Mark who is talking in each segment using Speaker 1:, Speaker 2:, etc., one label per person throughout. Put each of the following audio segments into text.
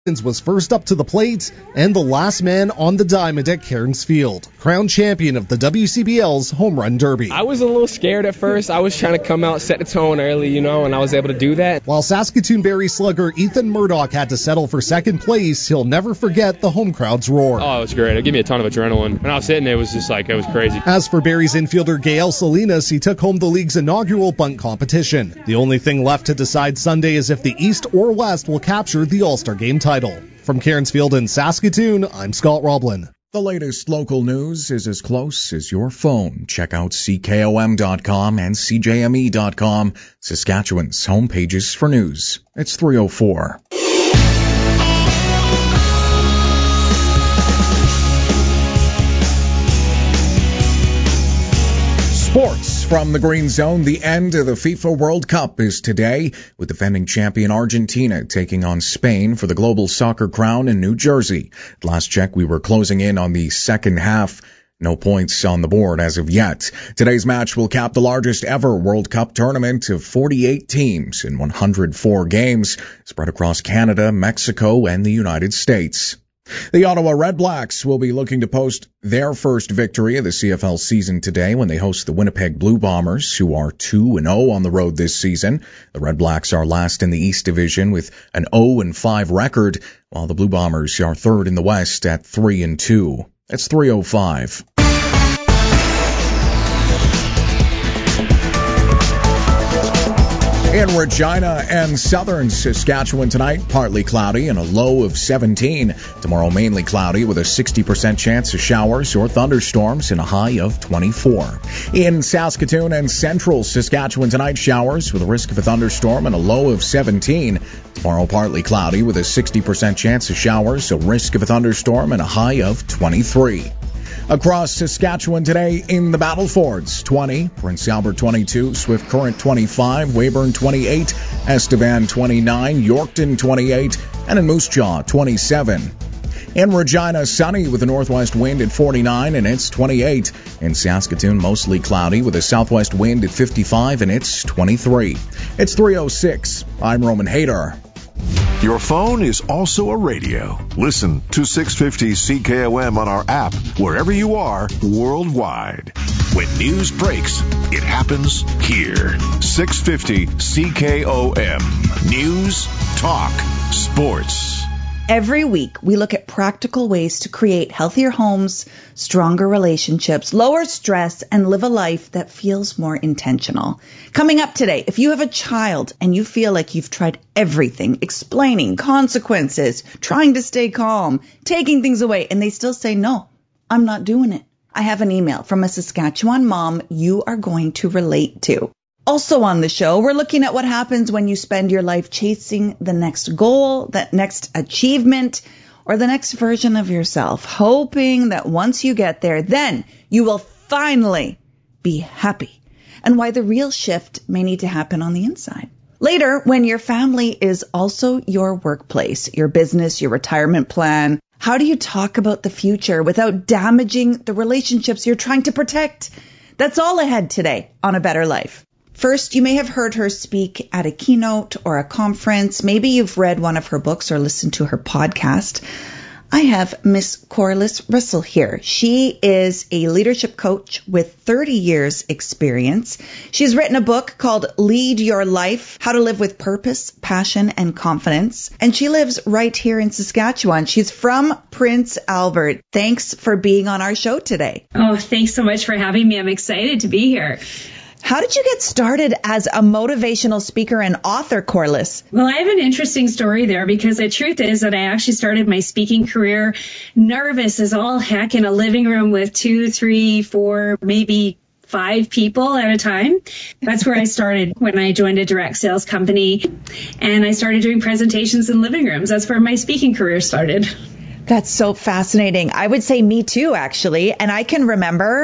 Speaker 1: was first up to the plate and the last man on the diamond at Cairns Field, crowned champion of the WCBL's Home Run Derby.
Speaker 2: I was a little scared at first. I was trying to come out, set the tone early, and I was able to do that.
Speaker 1: While Saskatoon Barrie slugger Ethan Murdoch had to settle for second place, he'll never forget the home crowd's roar.
Speaker 2: Oh, it was great. It gave me a ton of adrenaline. When I was sitting there, it was just it was crazy.
Speaker 1: As for Barrie's infielder Gael Salinas, he took home the league's inaugural bunt competition. The only thing left to decide Sunday is if the East or West will capture the All-Star Game title. From Cairns Field in Saskatoon, I'm Scott Roblin.
Speaker 3: The latest local news is as close as your phone. Check out CKOM.com and CJME.com, Saskatchewan's homepages for news. It's 3:04. Sports from the Green Zone. The end of the FIFA World Cup is today, with defending champion Argentina taking on Spain for the global soccer crown in New Jersey. At last check, we were closing in on the second half. No points on the board as of yet. Today's match will cap the largest ever World Cup tournament of 48 teams in 104 games, spread across Canada, Mexico, and the United States. The Ottawa Redblacks will be looking to post their first victory of the CFL season today when they host the Winnipeg Blue Bombers, who are 2-0 on the road this season. The Redblacks are last in the East Division with an 0-5 record, while the Blue Bombers are third in the West at 3-2. It's 3:05. In Regina and southern Saskatchewan tonight, partly cloudy and a low of 17. Tomorrow, mainly cloudy with a 60% chance of showers or thunderstorms and a high of 24. In Saskatoon and central Saskatchewan tonight, showers with a risk of a thunderstorm and a low of 17. Tomorrow, partly cloudy with a 60% chance of showers, a risk of a thunderstorm and a high of 23. Across Saskatchewan today in the Battlefords, 20, Prince Albert 22, Swift Current 25, Weyburn 28, Estevan 29, Yorkton 28, and in Moose Jaw 27. In Regina, sunny with a northwest wind at 49 and it's 28. In Saskatoon, mostly cloudy with a southwest wind at 55 and it's 23. It's 3:06. I'm Roman Hader.
Speaker 4: Your phone is also a radio. Listen to 650 CKOM on our app, wherever you are, worldwide. When news breaks, it happens here. 650 CKOM. News, talk, sports.
Speaker 5: Every week, we look at practical ways to create healthier homes, stronger relationships, lower stress, and live a life that feels more intentional. Coming up today, if you have a child and you feel like you've tried everything, explaining consequences, trying to stay calm, taking things away, and they still say, no, I'm not doing it. I have an email from a Saskatchewan mom you are going to relate to. Also on the show, we're looking at what happens when you spend your life chasing the next goal, that next achievement, or the next version of yourself, hoping that once you get there, then you will finally be happy, and why the real shift may need to happen on the inside. Later, when your family is also your workplace, your business, your retirement plan, how do you talk about the future without damaging the relationships you're trying to protect? That's all ahead today on A Better Life. First, you may have heard her speak at a keynote or a conference. Maybe you've read one of her books or listened to her podcast. I have Miss Corliss Russell here. She is a leadership coach with 30 years experience. She's written a book called Lead Your Life, How to Live with Purpose, Passion, and Confidence. And she lives right here in Saskatchewan. She's from Prince Albert. Thanks for being on our show today.
Speaker 6: Oh, thanks so much for having me. I'm excited to be here.
Speaker 5: How did you get started as a motivational speaker and author, Corliss?
Speaker 6: Well, I have an interesting story there because the truth is that I actually started my speaking career nervous as all heck in a living room with 2, 3, 4, maybe 5 people at a time. That's where I started when I joined a direct sales company and I started doing presentations in living rooms. That's where my speaking career started.
Speaker 5: That's so fascinating. I would say me too, actually. And I can remember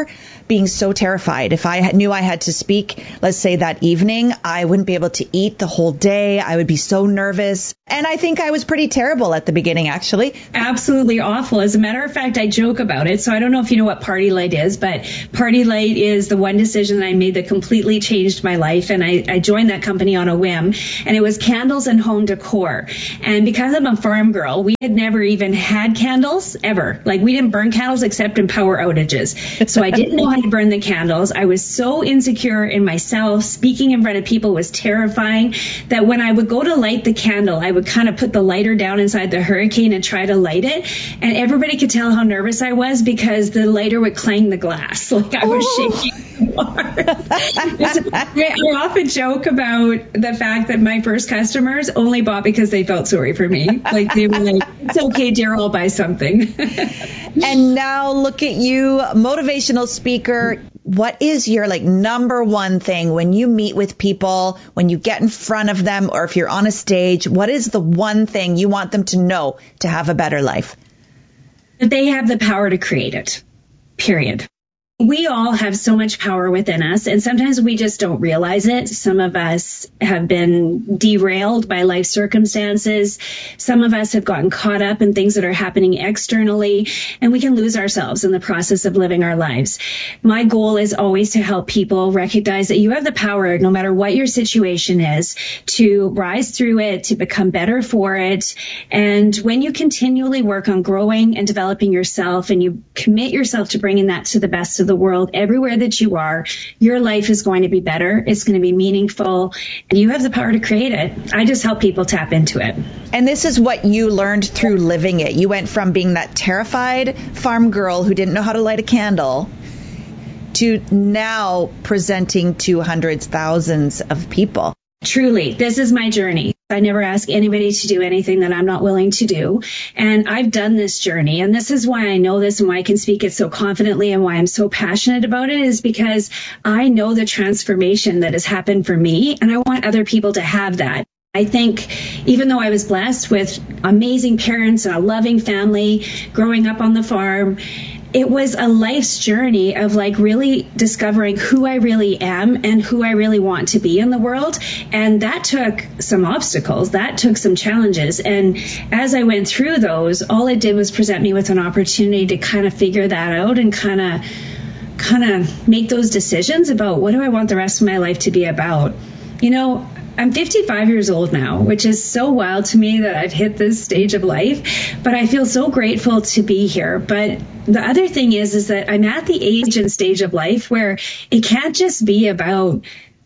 Speaker 5: being so terrified. If I knew I had to speak, let's say that evening, I wouldn't be able to eat the whole day. I would be so nervous. And I think I was pretty terrible at the beginning, actually.
Speaker 6: Absolutely awful. As a matter of fact, I joke about it. So I don't know if you know what Party Light is, but Party Light is the one decision I made that completely changed my life. And I joined that company on a whim. And it was candles and home decor. And because I'm a farm girl, we had never even had candles ever. Like, we didn't burn candles except in power outages. So I didn't know how to burn the candles. I was so insecure in myself. Speaking in front of people was terrifying that when I would go to light the candle, I would kind of put the lighter down inside the Hurricane and try to light it. And everybody could tell how nervous I was because the lighter would clang the glass. Like, I was shaking. I often joke about the fact that my first customers only bought because they felt sorry for me. Like, they were like, it's okay, dear, I'll buy something.
Speaker 5: And now look at you, motivational speaker. What is your number one thing when you meet with people, when you get in front of them, or if you're on a stage, what is the one thing you want them to know to have a better life?
Speaker 6: That they have the power to create it, period. We all have so much power within us, and sometimes we just don't realize it. Some of us have been derailed by life circumstances. Some of us have gotten caught up in things that are happening externally, and we can lose ourselves in the process of living our lives. My goal is always to help people recognize that you have the power, no matter what your situation is, to rise through it, to become better for it. And when you continually work on growing and developing yourself, and you commit yourself to bringing that to the best of the world, everywhere that you are, your life is going to be better. It's going to be meaningful, and you have the power to create it. I just help people tap into it.
Speaker 5: And this is what you learned through living it. You went from being that terrified farm girl who didn't know how to light a candle to now presenting to hundreds, thousands of people.
Speaker 6: Truly, this is my journey. I never ask anybody to do anything that I'm not willing to do. And I've done this journey. And this is why I know this and why I can speak it so confidently and why I'm so passionate about it, is because I know the transformation that has happened for me. And I want other people to have that. I think even though I was blessed with amazing parents and a loving family growing up on the farm, it was a life's journey of really discovering who I really am and who I really want to be in the world. And that took some obstacles. That took some challenges. And as I went through those, all it did was present me with an opportunity to kind of figure that out and kind of make those decisions about what do I want the rest of my life to be about. You know, I'm 55 years old now, which is so wild to me that I've hit this stage of life, but I feel so grateful to be here. But the other thing is that I'm at the age and stage of life where it can't just be about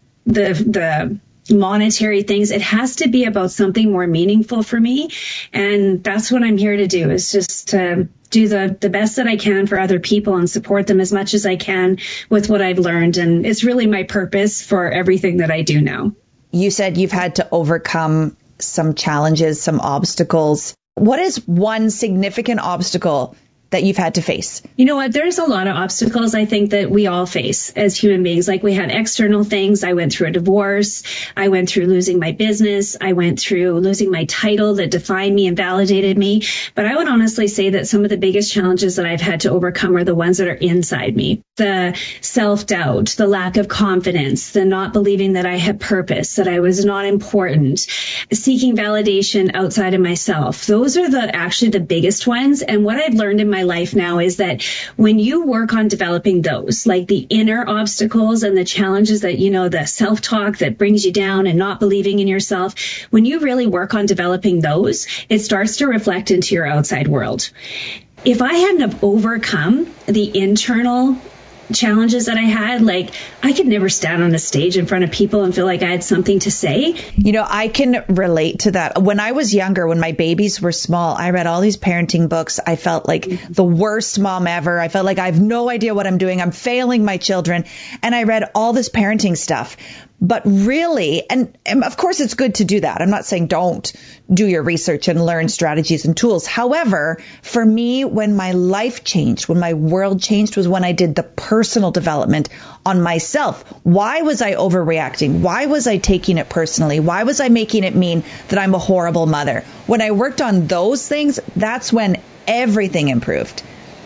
Speaker 6: the monetary things. It has to be about something more meaningful for me. And that's what I'm here to do, is just to do the best that I can for other people and support them as much as I can with what I've learned. And it's really my purpose for everything that I do now.
Speaker 5: You said you've had to overcome some challenges, some obstacles. What is one significant obstacle that you've had to face?
Speaker 6: You know what? There's a lot of obstacles I think that we all face as human beings. Like, we had external things. I went through a divorce. I went through losing my business. I went through losing my title that defined me and validated me. But I would honestly say that some of the biggest challenges that I've had to overcome are the ones that are inside me. The self-doubt, the lack of confidence, the not believing that I had purpose, that I was not important, seeking validation outside of myself. Those are actually the biggest ones. And what I've learned in my life now is that when you work on developing those, like the inner obstacles and the challenges that, the self-talk that brings you down and not believing in yourself, when you really work on developing those, it starts to reflect into your outside world. If I hadn't have overcome the internal challenges that I had, I could never stand on a stage in front of people and feel like I had something to say.
Speaker 5: I can relate to that. When I was younger, when my babies were small, I read all these parenting books. I felt like the worst mom ever. I felt like I have no idea what I'm doing. I'm failing my children. And I read all this parenting stuff. But really, and of course it's good to do that. I'm not saying don't do your research and learn strategies and tools. However, for me, when my life changed, when my world changed, was when I did the personal development on myself. Why was I overreacting? Why was I taking it personally? Why was I making it mean that I'm a horrible mother? When I worked on those things, that's when everything improved.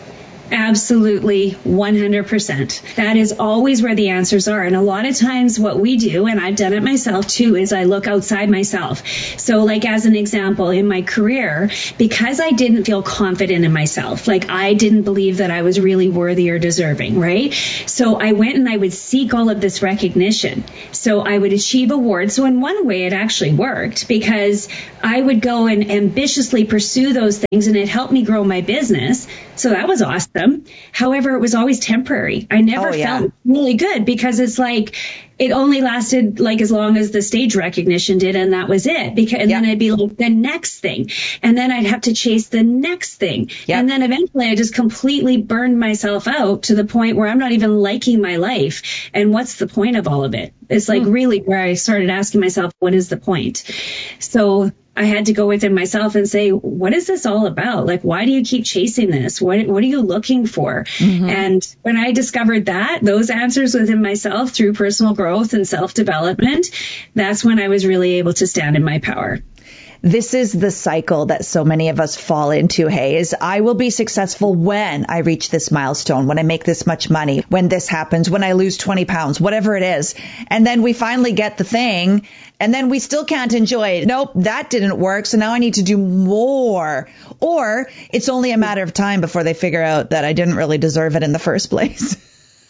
Speaker 6: Absolutely, 100%. That is always where the answers are. And a lot of times what we do, and I've done it myself too, is I look outside myself. So like as an example, in my career, because I didn't feel confident in myself, like I didn't believe that I was really worthy or deserving, right? So I went and I would seek all of this recognition. So I would achieve awards. So in one way, it actually worked because I would go and ambitiously pursue those things, and it helped me grow my business. So that was awesome. However, it was always temporary. I never felt really good because it's like it only lasted like as long as the stage recognition did, and that was it. And then I'd be like the next thing, and then I'd have to chase the next thing, and then eventually I just completely burned myself out to the point where I'm not even liking my life. And what's the point of all of it? It's like really where I started asking myself, what is the point? So I had to go within myself and say, what is this all about? Like, why do you keep chasing this? What are you looking for? Mm-hmm. And when I discovered those answers within myself through personal growth and self-development, that's when I was really able to stand in my power.
Speaker 5: This is the cycle that so many of us fall into, hey, is I will be successful when I reach this milestone, when I make this much money, when this happens, when I lose 20 pounds, whatever it is. And then we finally get the thing, and then we still can't enjoy it. Nope, that didn't work, so now I need to do more. Or it's only a matter of time before they figure out that I didn't really deserve it in the first place.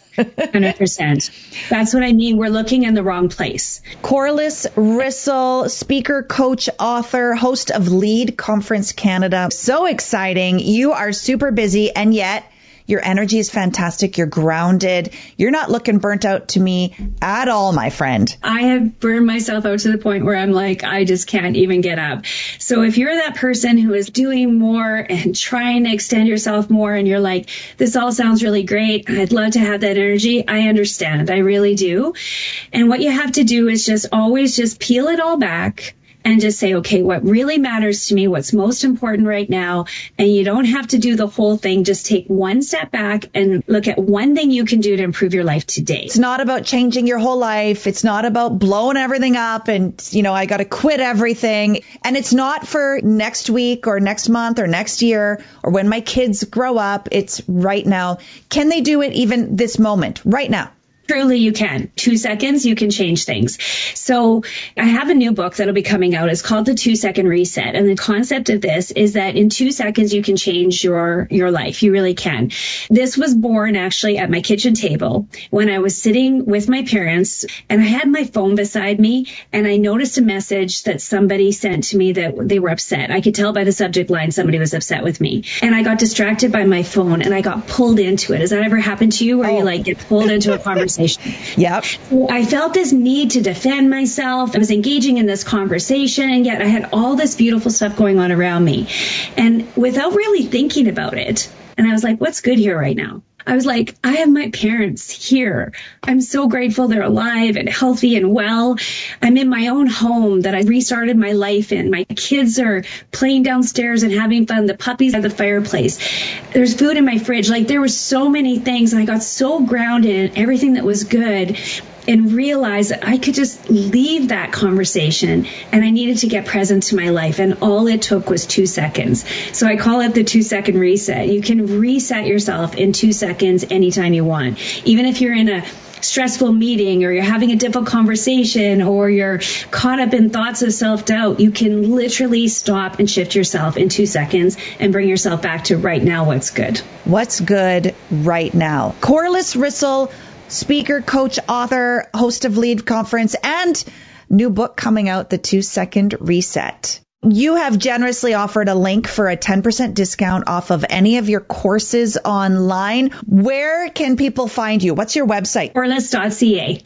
Speaker 6: 100%. That's what I mean. We're looking in the wrong place.
Speaker 5: Corliss Rissell, speaker, coach, author, host of Lead Conference Canada. So exciting. You are super busy, and yet your energy is fantastic. You're grounded. You're not looking burnt out to me at all, my friend.
Speaker 6: I have burned myself out to the point where I'm like, I just can't even get up. So if you're that person who is doing more and trying to extend yourself more, and you're like, this all sounds really great, I'd love to have that energy, I understand. I really do. And what you have to do is just always just peel it all back and just say, okay, what really matters to me, what's most important right now. And you don't have to do the whole thing. Just take one step back and look at one thing you can do to improve your life today.
Speaker 5: It's not about changing your whole life. It's not about blowing everything up and, I got to quit everything. And it's not for next week or next month or next year or when my kids grow up. It's right now. Can they do it even this moment, right now?
Speaker 6: Truly, you can. 2 seconds, you can change things. So I have a new book that'll be coming out. It's called The 2-Second Reset. And the concept of this is that in 2 seconds, you can change your life. You really can. This was born actually at my kitchen table when I was sitting with my parents, and I had my phone beside me, and I noticed a message that somebody sent to me that they were upset. I could tell by the subject line somebody was upset with me. And I got distracted by my phone, and I got pulled into it. Has that ever happened to you where you get pulled into a conversation?
Speaker 5: Yep.
Speaker 6: I felt this need to defend myself. I was engaging in this conversation, and yet I had all this beautiful stuff going on around me. And without really thinking about it, and I was like, what's good here right now? I was like, I have my parents here. I'm so grateful they're alive and healthy and well. I'm in my own home that I restarted my life in. My kids are playing downstairs and having fun. The puppies at the fireplace. There's food in my fridge. There were so many things. And I got so grounded in everything that was good and realized that I could just leave that conversation, and I needed to get present to my life. And all it took was 2 seconds. So I call it the 2-second reset. You can reset yourself in 2 seconds anytime you want. Even if you're in a stressful meeting or you're having a difficult conversation or you're caught up in thoughts of self-doubt, you can literally stop and shift yourself in 2 seconds and bring yourself back to right now, what's good.
Speaker 5: What's good right now. Corliss Rissell, speaker, coach, author, host of Lead Conference, and new book coming out, The 2-Second Reset. You have generously offered a link for a 10% discount off of any of your courses online. Where can people find you? What's your website?
Speaker 6: Corliss.ca,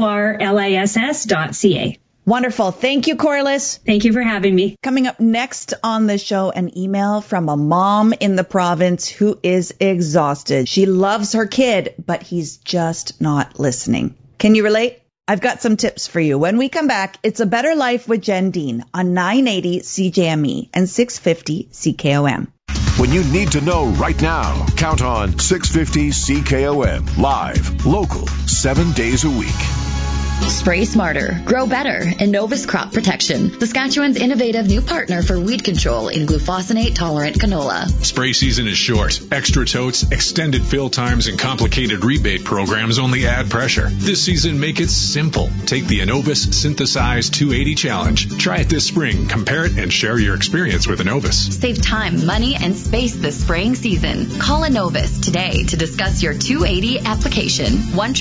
Speaker 6: Corliss.ca.
Speaker 5: Wonderful. Thank you, Corliss.
Speaker 6: Thank you for having me.
Speaker 5: Coming up next on the show, an email from a mom in the province who is exhausted. She loves her kid, but he's just not listening. Can you relate? I've got some tips for you. When we come back, it's A Better Life with Jen Dean on 980 CJME and 650 CKOM.
Speaker 4: When you need to know right now, count on 650 CKOM. Live, local, 7 days a week.
Speaker 7: Spray smarter, grow better. Innovus Crop Protection, Saskatchewan's innovative new partner for weed control in glufosinate-tolerant canola.
Speaker 8: Spray season is short. Extra totes, extended fill times, and complicated rebate programs only add pressure. This season, make it simple. Take the Innovus Synthesize 280 Challenge. Try it this spring, compare it, and share your experience with Innovus.
Speaker 7: Save time, money, and space this spraying season. Call Innovus today to discuss your 280 application.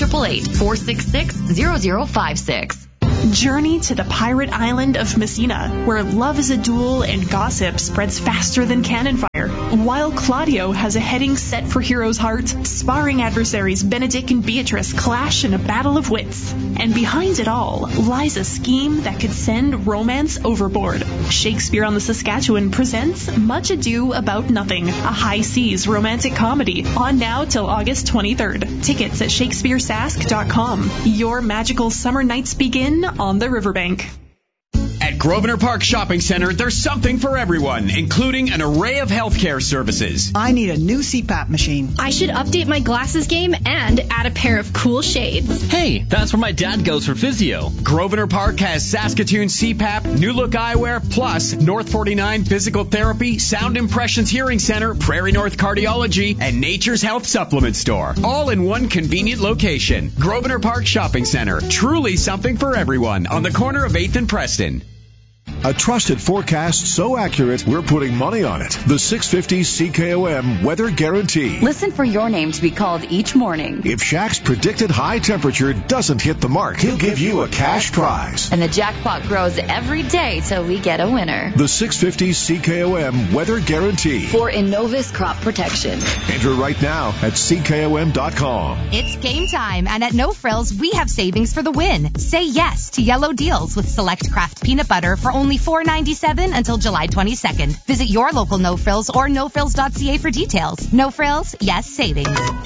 Speaker 7: 1-888-466-0056.
Speaker 9: Journey to the pirate island of Messina, where love is a duel and gossip spreads faster than cannon fire. While Claudio has a heading set for Hero's heart, sparring adversaries Benedict and Beatrice clash in a battle of wits. And behind it all lies a scheme that could send romance overboard. Shakespeare on the Saskatchewan presents Much Ado About Nothing, a high seas romantic comedy, on now till August 23rd. Tickets at shakespearesask.com. Your magical summer nights begin on the riverbank.
Speaker 10: At Grosvenor Park Shopping Center, there's something for everyone, including an array of healthcare services.
Speaker 11: I need a new CPAP machine.
Speaker 12: I should update my glasses game and add a pair of cool shades.
Speaker 13: Hey, that's where my dad goes for physio.
Speaker 10: Grosvenor Park has Saskatoon CPAP, New Look Eyewear, plus North 49 Physical Therapy, Sound Impressions Hearing Center, Prairie North Cardiology, and Nature's Health Supplement Store. All in one convenient location. Grosvenor Park Shopping Center. Truly something for everyone on the corner of 8th and Preston.
Speaker 4: A trusted forecast so accurate, we're putting money on it. The 650 CKOM Weather Guarantee.
Speaker 7: Listen for your name to be called each morning.
Speaker 4: If Shaq's predicted high temperature doesn't hit the mark, he'll give you a cash prize.
Speaker 7: And the jackpot grows every day till we get a winner.
Speaker 4: The 650 CKOM Weather Guarantee.
Speaker 7: For Innovus Crop Protection.
Speaker 4: Enter right now at CKOM.com.
Speaker 14: It's game time, and at No Frills, we have savings for the win. Say yes to yellow deals with select Kraft peanut butter for only $4.97 until July 22nd. Visit your local No Frills or nofrills.ca for details. No Frills, yes savings.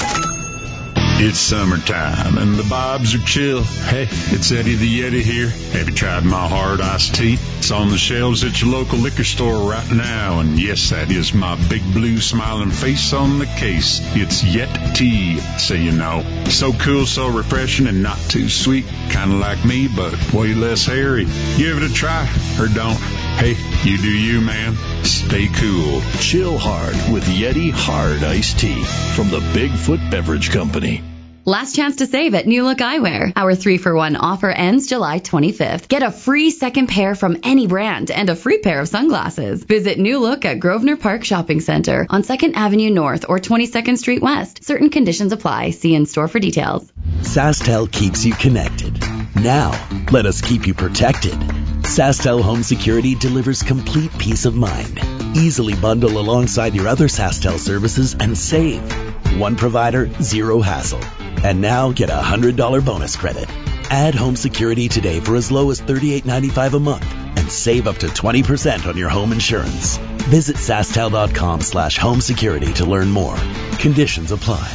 Speaker 15: It's summertime and the vibes are chill. Hey, it's Eddie the Yeti here. Have you tried my hard iced tea? It's on the shelves at your local liquor store right now. And yes, that is my big blue smiling face on the case. It's Yet Tea, so you know. So cool, so refreshing, and not too sweet. Kind of like me, but way less hairy. Give it a try, or don't. Hey, you do you, man. Stay cool.
Speaker 16: Chill hard with Yeti Hard Iced Tea from the Bigfoot Beverage Company.
Speaker 7: Last chance to save at New Look Eyewear. Our 3-for-1 offer ends July 25th. Get a free second pair from any brand and a free pair of sunglasses. Visit New Look at Grosvenor Park Shopping Center on 2nd Avenue North or 22nd Street West. Certain conditions apply. See in-store for details.
Speaker 17: SaskTel keeps you connected. Now, let us keep you protected. SaskTel Home Security delivers complete peace of mind. Easily bundle alongside your other SaskTel services and save. One provider, zero hassle. And now get a $100 bonus credit. Add home security today for as low as $38.95 a month and save up to 20% on your home insurance. Visit SaskTel.com/home security to learn more. Conditions apply.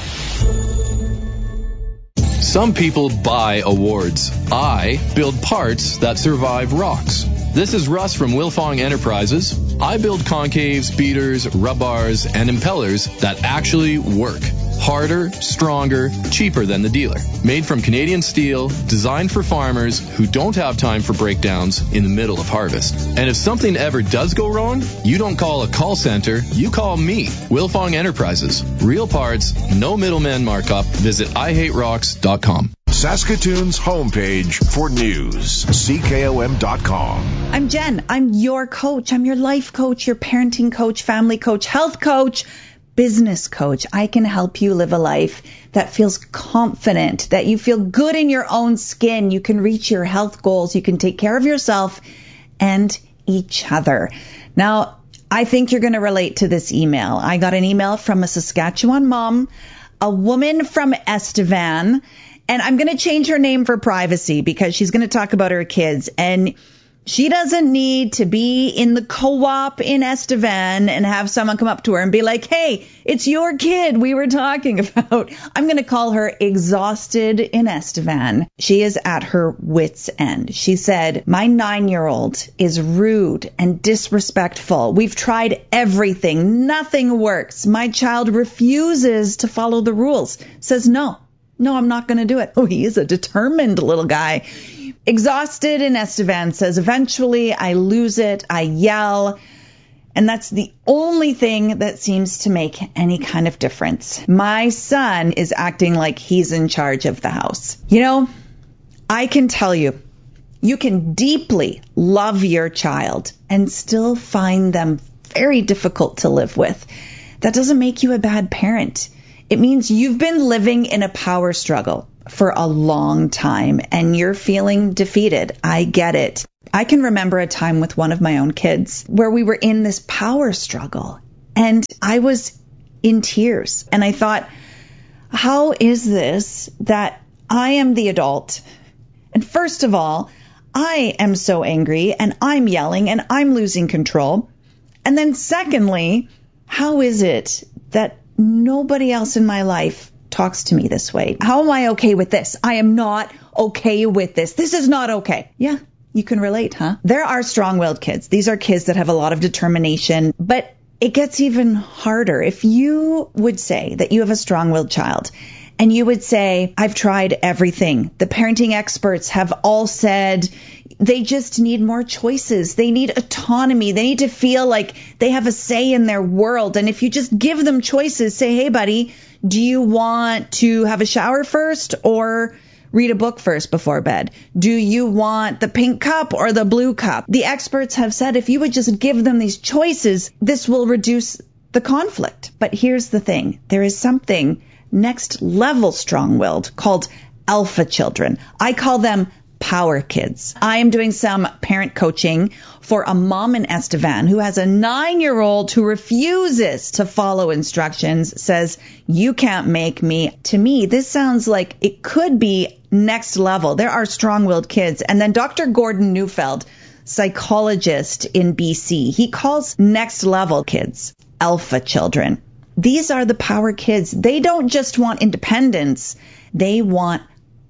Speaker 18: Some people buy awards. I build parts that survive rocks. This is Russ from Wilfong Enterprises. I build concaves, beaters, rub bars, and impellers that actually work. Harder, stronger, cheaper than the dealer. Made from Canadian steel, designed for farmers who don't have time for breakdowns in the middle of harvest. And if something ever does go wrong, you don't call a call center, you call me. Wilfong Enterprises. Real parts, no middleman markup. Visit IHateRocks.com.
Speaker 4: Saskatoon's homepage for news. CKOM.com.
Speaker 5: I'm Jen. I'm your coach. I'm your life coach, your parenting coach, family coach, health coach, business coach. I can help you live a life that feels confident, that you feel good in your own skin. You can reach your health goals. You can take care of yourself and each other. Now, I think you're going to relate to this email. I got an email from a Saskatchewan mom, a woman from Estevan, and I'm going to change her name for privacy because she's going to talk about her kids. And she doesn't need to be in the co-op in Estevan and have someone come up to her and be like, hey, it's your kid we were talking about. I'm going to call her exhausted in Estevan. She is at her wit's end. She said, my 9-year-old is rude and disrespectful. We've tried everything. Nothing works. My child refuses to follow the rules. Says no. No, I'm not going to do it. Oh, he is a determined little guy. Exhausted, and Estevan says, eventually I lose it. I yell. And that's the only thing that seems to make any kind of difference. My son is acting like he's in charge of the house. You know, I can tell you, you can deeply love your child and still find them very difficult to live with. That doesn't make you a bad parent. It means you've been living in a power struggle for a long time and you're feeling defeated. I get it. I can remember a time with one of my own kids where we were in this power struggle and I was in tears. And I thought, how is this that I am the adult? And first of all, I am so angry and I'm yelling and I'm losing control. And then secondly, how is it that nobody else in my life talks to me this way? How am I okay with this? I am not okay with this. This is not okay. Yeah, you can relate, huh? There are strong-willed kids. These are kids that have a lot of determination, but it gets even harder. If you would say that you have a strong-willed child and you would say, I've tried everything. The parenting experts have all said they just need more choices. They need autonomy. They need to feel like they have a say in their world. And if you just give them choices, say, hey, buddy, do you want to have a shower first or read a book first before bed? Do you want the pink cup or the blue cup? The experts have said if you would just give them these choices, this will reduce the conflict. But here's the thing. There is something next level strong-willed called alpha children. I call them power kids. I am doing some parent coaching for a mom in Estevan who has a 9-year-old who refuses to follow instructions, says, you can't make me. To me, this sounds like it could be next level. There are strong-willed kids. And then Dr. Gordon Neufeld, psychologist in BC, he calls next level kids alpha children. These are the power kids. They don't just want independence. They want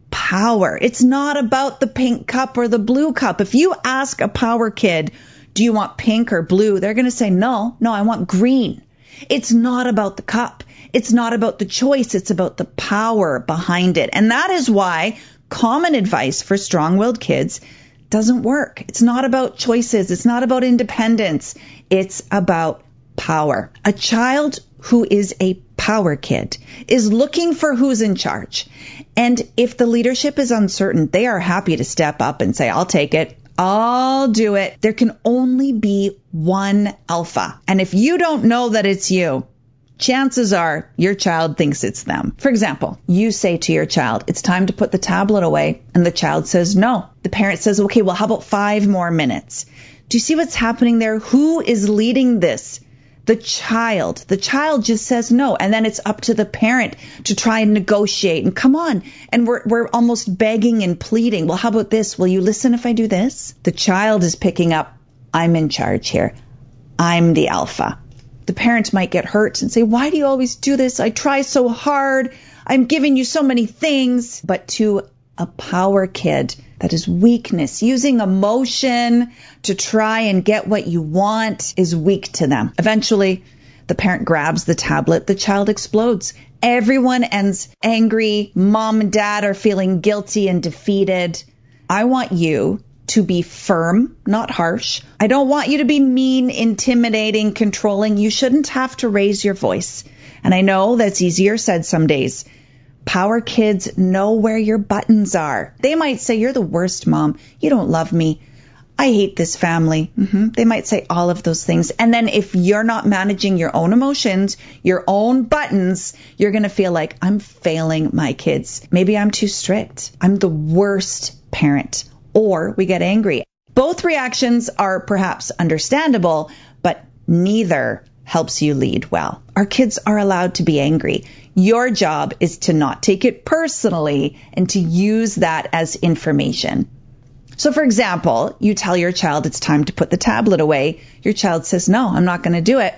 Speaker 5: power. It's not about the pink cup or the blue cup. If you ask a power kid, do you want pink or blue? They're going to say, no, I want green. It's not about the cup. It's not about the choice. It's about the power behind it. And that is why common advice for strong-willed kids doesn't work. It's not about choices. It's not about independence. It's about power. A child who is a power kid is looking for who's in charge. And if the leadership is uncertain, they are happy to step up and say, I'll take it. I'll do it. There can only be one alpha. And if you don't know that it's you, chances are your child thinks it's them. For example, you say to your child, it's time to put the tablet away. And the child says no. The parent says, okay, well, how about 5 more minutes? Do you see what's happening there? Who is leading this? The child. The child just says no. And then it's up to the parent to try and negotiate. And come on. And we're almost begging and pleading. Well, how about this? Will you listen if I do this? The child is picking up, I'm in charge here. I'm the alpha. The parent might get hurt and say, why do you always do this? I try so hard. I'm giving you so many things. But to a power kid, that is weakness. Using emotion to try and get what you want is weak to them. Eventually, the parent grabs the tablet. The child explodes. Everyone ends angry. Mom and dad are feeling guilty and defeated. I want you to be firm, not harsh. I don't want you to be mean, intimidating, controlling. You shouldn't have to raise your voice. And I know that's easier said some days. Power kids know where your buttons are. They might say, you're the worst, Mom. You don't love me. I hate this family. They might say all of those things. And then if you're not managing your own emotions, your own buttons, you're going to feel like I'm failing my kids. Maybe I'm too strict. I'm the worst parent. Or we get angry. Both reactions are perhaps understandable, but neither helps you lead well. Our kids are allowed to be angry. Your job is to not take it personally and to use that as information. So, for example, you tell your child it's time to put the tablet away. Your child says, no, I'm not going to do it.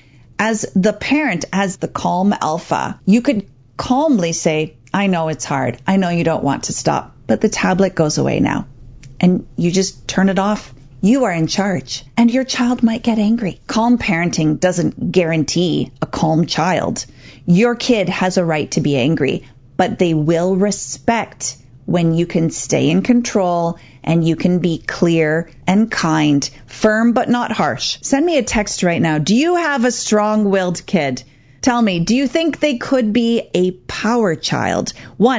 Speaker 5: As the parent, as the calm alpha, you could calmly say, I know it's hard. I know you don't want to stop, but the tablet goes away now. And you just turn it off. You are in charge, and your child might get angry. Calm parenting doesn't guarantee a calm child. Your kid has a right to be angry, but they will respect when you can stay in control and you can be clear and kind, firm but not harsh. Send me a text right now. Do you have a strong-willed kid? Tell me, do you think they could be a power child?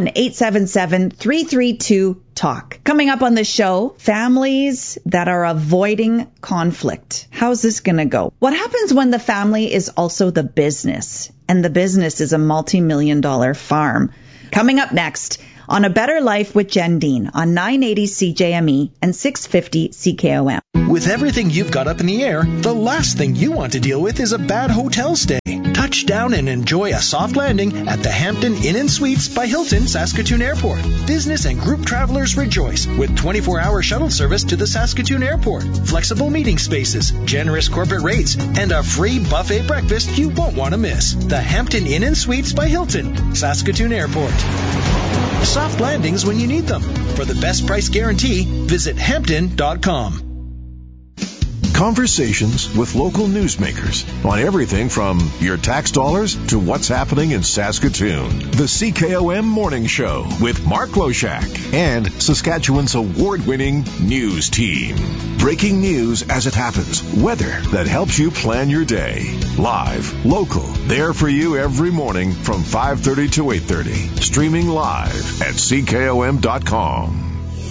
Speaker 5: 1-877-332-TALK. Coming up on the show, families that are avoiding conflict. How's this going to go? What happens when the family is also the business, and the business is a multi-million-dollar farm? Coming up next on A Better Life with Jen Dean on 980 CJME and 650 CKOM.
Speaker 19: With everything you've got up in the air, the last thing you want to deal with is a bad hotel stay. Touch down and enjoy a soft landing at the Hampton Inn & Suites by Hilton Saskatoon Airport. Business and group travelers rejoice with 24-hour shuttle service to the Saskatoon Airport, flexible meeting spaces, generous corporate rates, and a free buffet breakfast you won't want to miss. The Hampton Inn & Suites by Hilton, Saskatoon Airport. Soft landings when you need them. For the best price guarantee, visit Hampton.com.
Speaker 4: Conversations with local newsmakers on everything from your tax dollars to what's happening in Saskatoon. The CKOM Morning Show with Mark Loshak and Saskatchewan's award-winning news team. Breaking news as it happens. Weather that helps you plan your day. Live, local, there for you every morning from 5:30 to 8:30. Streaming live at CKOM.com.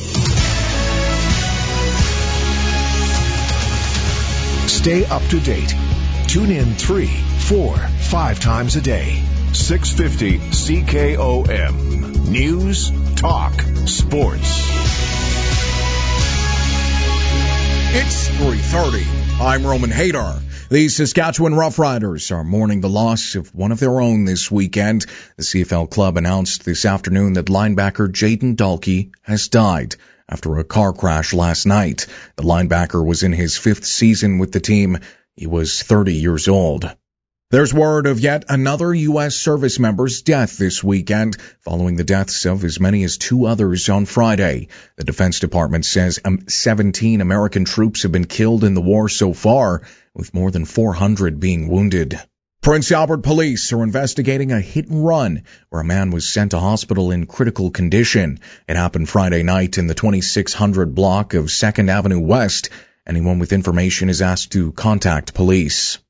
Speaker 4: Stay up to date. Tune in 3, 4, 5 times a day. 650 CKOM. News, talk, sports.
Speaker 3: It's 3:30. I'm Roman Hadar. The Saskatchewan Roughriders are mourning the loss of one of their own this weekend. The CFL club announced this afternoon that linebacker Jayden Dalkey has died after a car crash last night. The linebacker was in his 5th season with the team. He was 30 years old. There's word of yet another U.S. service member's death this weekend, following the deaths of as many as 2 others on Friday. The Defense Department says 17 American troops have been killed in the war so far, with more than 400 being wounded. Prince Albert police are investigating a hit and run where a man was sent to hospital in critical condition. It happened Friday night in the 2600 block of 2nd Avenue West. Anyone with information is asked to contact police.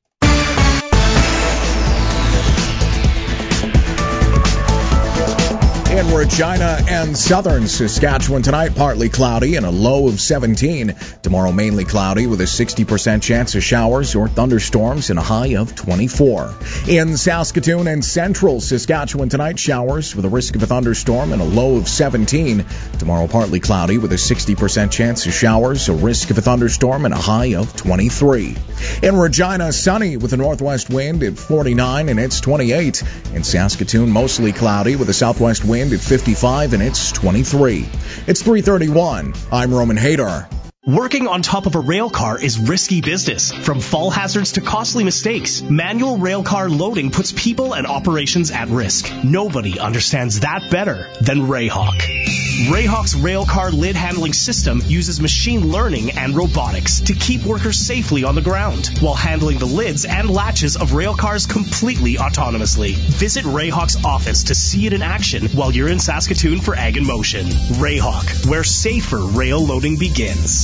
Speaker 3: In Regina and southern Saskatchewan tonight, partly cloudy and a low of 17. Tomorrow, mainly cloudy with a 60% chance of showers or thunderstorms and a high of 24. In Saskatoon and central Saskatchewan tonight, showers with a risk of a thunderstorm and a low of 17. Tomorrow, partly cloudy with a 60% chance of showers, a risk of a thunderstorm and a high of 23. In Regina, sunny with a northwest wind at 49 and it's 28. In Saskatoon, mostly cloudy with a southwest wind at 55 and it's 23. It's 3:31. I'm Roman Hadar.
Speaker 20: Working on top of a rail car is risky business. From fall hazards to costly mistakes, manual rail car loading puts people and operations at risk. Nobody understands that better than Rayhawk. Rayhawk's rail car lid handling system uses machine learning and robotics to keep workers safely on the ground while handling the lids and latches of rail cars completely autonomously. Visit Rayhawk's office to see it in action while you're in Saskatoon for Ag in Motion. Rayhawk, where safer rail loading begins.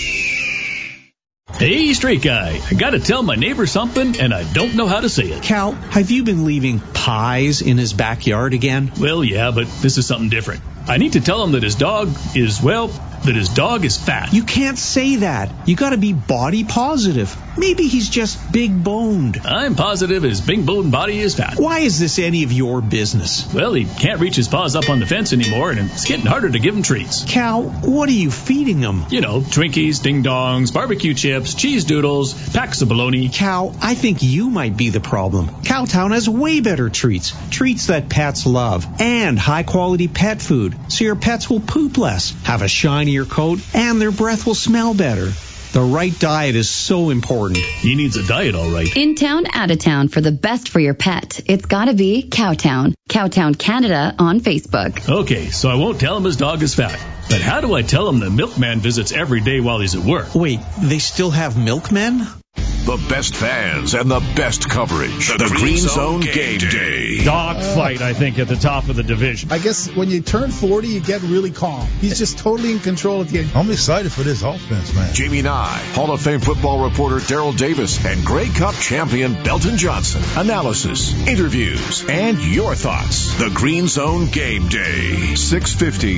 Speaker 13: Hey, straight guy, I gotta tell my neighbor something, and I don't know how to say it.
Speaker 21: Cal, have you been leaving pies in his backyard again?
Speaker 13: Well, yeah, but this is something different. I need to tell him that his dog is fat.
Speaker 21: You can't say that. You gotta be body positive. Maybe he's just big boned.
Speaker 13: I'm positive his big boned body is fat.
Speaker 21: Why is this any of your business?
Speaker 13: Well, he can't reach his paws up on the fence anymore, and it's getting harder to give him treats.
Speaker 21: Cal, what are you feeding him?
Speaker 13: You know, Twinkies, Ding Dongs, barbecue chips, cheese doodles, packs of bologna.
Speaker 21: Cal, I think you might be the problem. Cowtown has way better treats. Treats that pets love. And high-quality pet food, so your pets will poop less, have a shinier coat, and their breath will smell better. The right diet is so important.
Speaker 13: He needs a diet, all right.
Speaker 7: In town, out of town, for the best for your pet, it's gotta be Cowtown. Cowtown Canada on Facebook.
Speaker 13: Okay, so I won't tell him his dog is fat. But how do I tell him the milkman visits every day while he's at work?
Speaker 21: Wait, they still have milkmen?
Speaker 4: the best fans, and the best coverage. The Green Zone Game Day.
Speaker 2: Dogfight, I think, at the top of the division.
Speaker 22: I guess when you turn 40, you get really calm. He's just totally in control of the game.
Speaker 23: I'm excited for this offense, man.
Speaker 4: Jamie Nye, Hall of Fame football reporter Daryl Davis, and Grey Cup champion Belton Johnson. Analysis, interviews, and your thoughts. The Green Zone Game Day. 650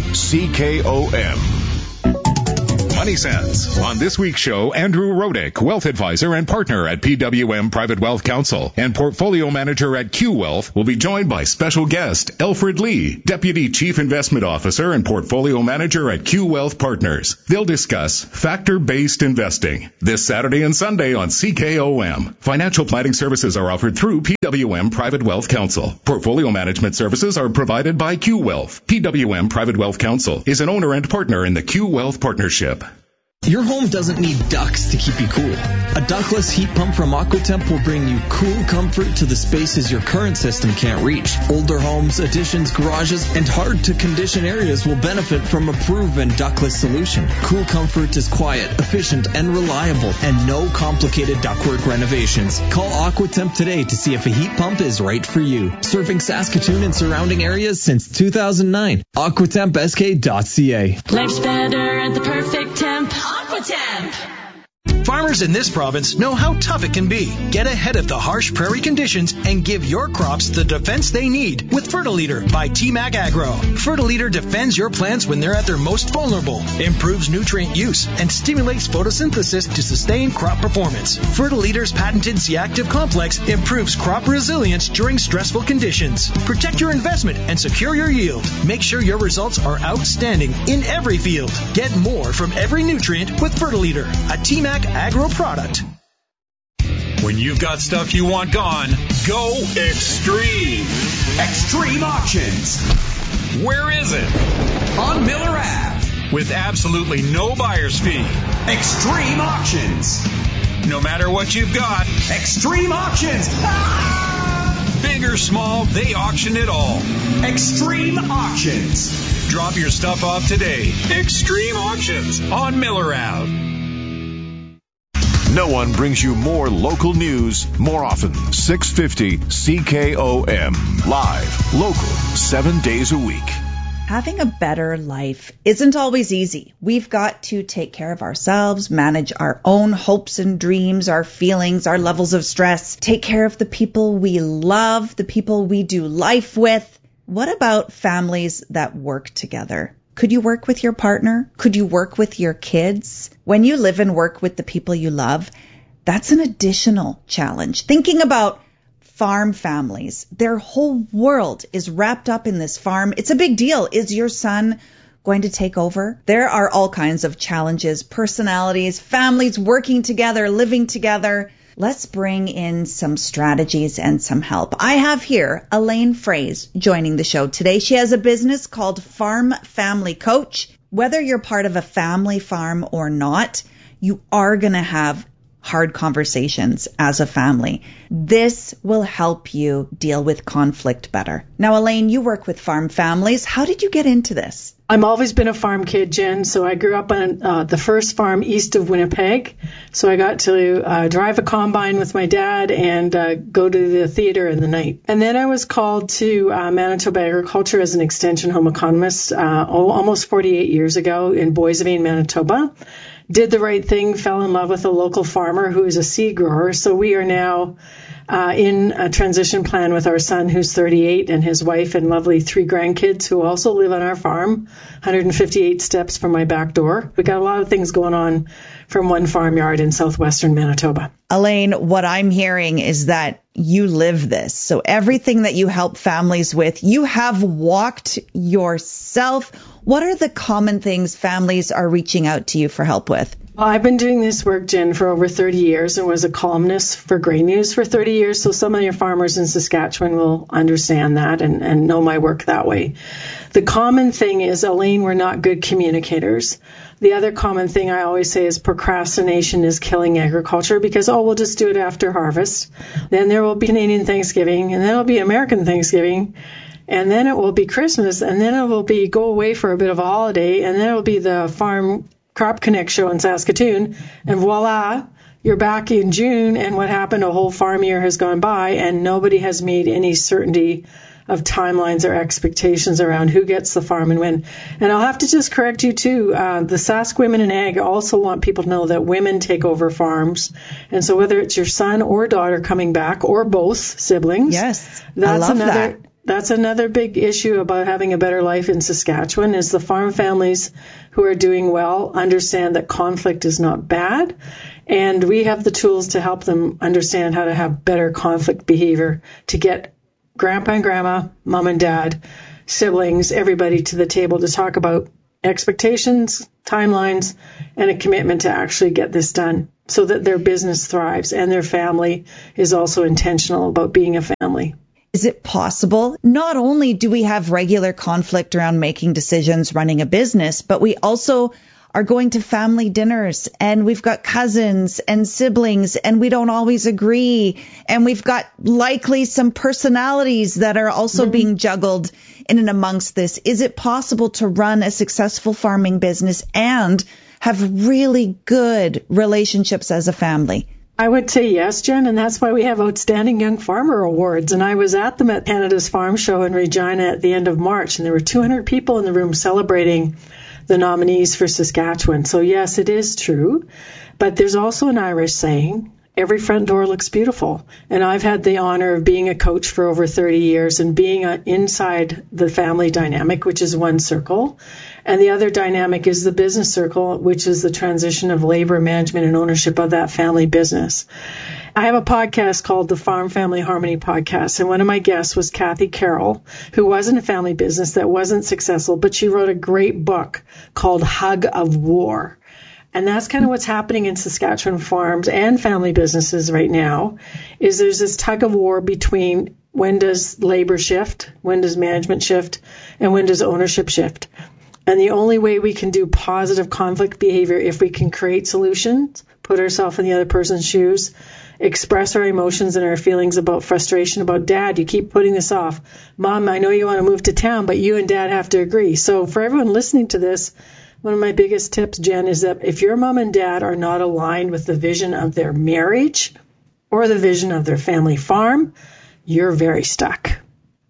Speaker 4: CKOM.
Speaker 24: Money Sense. On this week's show, Andrew Rodick, wealth advisor and partner at PWM Private Wealth Counsel and portfolio manager at Q Wealth, will be joined by special guest Alfred Lee, Deputy Chief Investment Officer and portfolio manager at Q Wealth Partners. They'll discuss factor-based investing this Saturday and Sunday on CKOM. Financial planning services are offered through PWM Private Wealth Counsel. Portfolio management services are provided by Q Wealth. PWM Private Wealth Counsel is an owner and partner in the Q Wealth Partnership.
Speaker 25: Your home doesn't need ducts to keep you cool. A ductless heat pump from AquaTemp will bring you cool comfort to the spaces your current system can't reach. Older homes, additions, garages, and hard-to-condition areas will benefit from a proven ductless solution. Cool comfort is quiet, efficient, and reliable, and no complicated ductwork renovations. Call AquaTemp today to see if a heat pump is right for you. Serving Saskatoon and surrounding areas since 2009. AquaTempSK.ca.
Speaker 26: Life's better at the perfect temp. AquaTemp.
Speaker 19: Farmers in this province know how tough it can be. Get ahead of the harsh prairie conditions and give your crops the defense they need with Fertiliter by T-Mac Agro. Fertiliter defends your plants when they're at their most vulnerable, improves nutrient use, and stimulates photosynthesis to sustain crop performance. Fertiliter's patented C-Active complex improves crop resilience during stressful conditions. Protect your investment and secure your yield. Make sure your results are outstanding in every field. Get more from every nutrient with Fertiliter, a T-Mac Agro product.
Speaker 27: When you've got stuff you want gone, go extreme. Extreme Auctions. Where is it? On Miller Ave. With absolutely no buyer's fee. Extreme Auctions. No matter what you've got, Extreme Auctions. Ah! Big or small, they auction it all. Extreme Auctions. Drop your stuff off today. Extreme Auctions on Miller Ave.
Speaker 4: No one brings you more local news more often. 650 CKOM. Live, local, 7 days a week.
Speaker 5: Having a better life isn't always easy. We've got to take care of ourselves, manage our own hopes and dreams, our feelings, our levels of stress, take care of the people we love, the people we do life with. What about families that work together? Could you work with your partner? Could you work with your kids? When you live and work with the people you love, that's an additional challenge. Thinking about farm families, their whole world is wrapped up in this farm. It's a big deal. Is your son going to take over? There are all kinds of challenges, personalities, families working together, living together. Let's bring in some strategies and some help. I have here Elaine Fraze joining the show today. She has a business called Farm Family Coach. Whether you're part of a family farm or not, you are going to have hard conversations as a family. This will help you deal with conflict better. Now, Elaine, you work with farm families. How did you get into this?
Speaker 28: I've always been a farm kid, Jen, so I grew up on the first farm east of Winnipeg. So I got to drive a combine with my dad and go to the theater in the night. And then I was called to Manitoba Agriculture as an extension home economist almost 48 years ago in Boissevain, Manitoba. Did the right thing, fell in love with a local farmer who is a seed grower. So we are now in a transition plan with our son, who's 38, and his wife and lovely 3 grandkids who also live on our farm, 158 steps from my back door. We got a lot of things going on from one farmyard in southwestern Manitoba.
Speaker 5: Elaine, what I'm hearing is that you live this. So everything that you help families with, you have walked yourself. What are the common things families are reaching out to you for help with?
Speaker 28: Well, I've been doing this work, Jen, for over 30 years and was a columnist for Grain News for 30 years. So some of your farmers in Saskatchewan will understand that and know my work that way. The common thing is, Elaine, we're not good communicators. The other common thing I always say is procrastination is killing agriculture because, we'll just do it after harvest. Then there will be Canadian Thanksgiving, and then it'll be American Thanksgiving, and then it will be Christmas, and then it will be go away for a bit of a holiday, and then it will be the Farm Crop Connect show in Saskatoon, and voila, you're back in June, and what happened? A whole farm year has gone by, and nobody has made any certainty of timelines or expectations around who gets the farm and when. And I'll have to just correct you too. The Sask Women in Ag also want people to know that women take over farms. And so whether it's your son or daughter coming back, or both siblings,
Speaker 5: yes,
Speaker 28: that's another big issue about having a better life in Saskatchewan, is the farm families who are doing well understand that conflict is not bad. And we have the tools to help them understand how to have better conflict behavior to get grandpa and grandma, mom and dad, siblings, everybody to the table to talk about expectations, timelines, and a commitment to actually get this done so that their business thrives and their family is also intentional about being a family.
Speaker 5: Is it possible? Not only do we have regular conflict around making decisions, running a business, but we also are going to family dinners, and we've got cousins and siblings, and we don't always agree. And we've got likely some personalities that are also being juggled in and amongst this. Is it possible to run a successful farming business and have really good relationships as a family?
Speaker 28: I would say yes, Jen, and that's why we have Outstanding Young Farmer Awards. And I was at them at Canada's Farm Show in Regina at the end of March, and there were 200 people in the room celebrating the nominees for Saskatchewan. So yes, it is true. But there's also an Irish saying, every front door looks beautiful. And I've had the honor of being a coach for over 30 years and being inside the family dynamic, which is one circle. And the other dynamic is the business circle, which is the transition of labor, management, and ownership of that family business. I have a podcast called the Farm Family Harmony Podcast, and one of my guests was Kathy Carroll, who was in a family business that wasn't successful, but she wrote a great book called Hug of War. And that's kind of what's happening in Saskatchewan farms and family businesses right now, is there's this tug of war between when does labor shift, when does management shift, and when does ownership shift. And the only way we can do positive conflict behavior, if we can create solutions, put ourselves in the other person's shoes, express our emotions and our feelings about frustration about Dad, you keep putting this off. Mom, I know you want to move to town, but you and Dad have to agree. So for everyone listening to this, one of my biggest tips, Jen, is that if your mom and dad are not aligned with the vision of their marriage or the vision of their family farm, you're very stuck.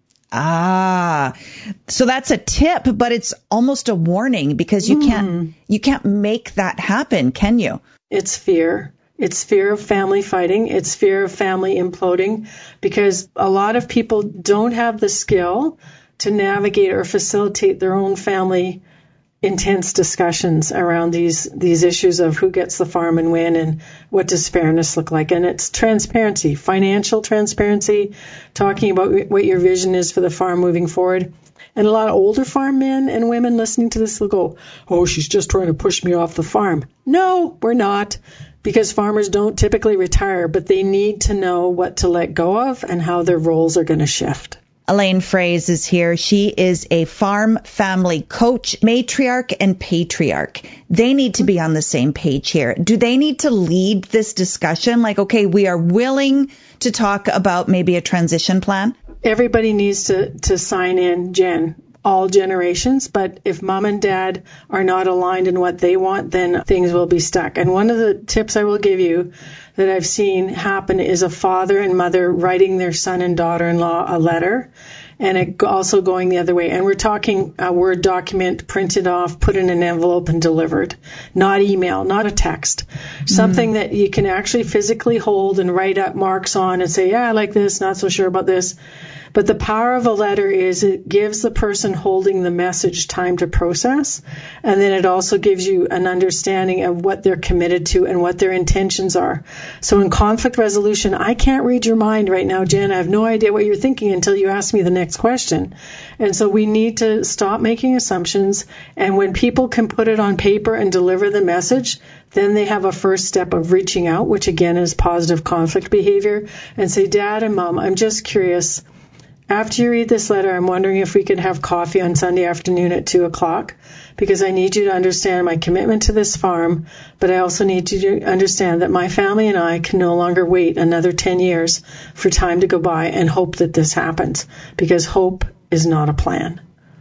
Speaker 5: So that's a tip, but it's almost a warning, because you can't make that happen, can you?
Speaker 28: It's fear. It's fear of family fighting. It's fear of family imploding, because a lot of people don't have the skill to navigate or facilitate their own family intense discussions around these issues of who gets the farm and when, and what does fairness look like. And it's transparency, financial transparency, talking about what your vision is for the farm moving forward. And a lot of older farm men and women listening to this will go, oh, she's just trying to push me off the farm. No, we're not, because farmers don't typically retire, but they need to know what to let go of and how their roles are going to shift.
Speaker 5: Elaine Fraze is here. She is a farm family coach, matriarch and patriarch. They need to be on the same page here. Do they need to lead this discussion? Like, okay, we are willing to talk about maybe a transition plan?
Speaker 28: Everybody needs to sign in, Jen, all generations. But if mom and dad are not aligned in what they want, then things will be stuck. And one of the tips I will give you that I've seen happen is a father and mother writing their son and daughter-in-law a letter, and it also going the other way. And we're talking a Word document printed off, put in an envelope, and delivered. Not email, not a text. Something that you can actually physically hold and write up marks on and say, yeah, I like this, not so sure about this. But the power of a letter is it gives the person holding the message time to process, and then it also gives you an understanding of what they're committed to and what their intentions are. So in conflict resolution, I can't read your mind right now, Jen. I have no idea what you're thinking until you ask me the next question. And so we need to stop making assumptions, and when people can put it on paper and deliver the message, then they have a first step of reaching out, which again is positive conflict behavior, and say, Dad and Mom, I'm just curious. After you read this letter, I'm wondering if we could have coffee on Sunday afternoon at 2:00, because I need you to understand my commitment to this farm, but I also need you to understand that my family and I can no longer wait another 10 years for time to go by and hope that this happens, because hope is not a plan.